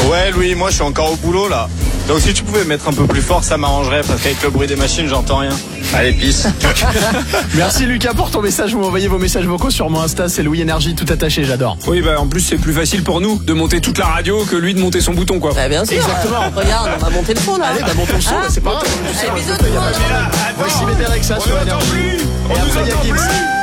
Ouais Louis, moi je suis encore au boulot là. Donc si tu pouvais mettre un peu plus fort, ça m'arrangerait parce qu'avec le bruit des machines, j'entends rien. Allez, peace. Merci Lucas pour ton message. Vous m'envoyez vos messages vocaux sur mon Insta, c'est Louis Énergie tout attaché, j'adore. Oui, en plus c'est plus facile pour nous de monter toute la radio que lui de monter son bouton, quoi. Bien sûr. Exactement. Regarde, on va monter le son là. Allez, montons le son, c'est pas grave. Allez, bisous tout le monde. Voici Médéric, ça sur Énergie. Et après, il y a Gims.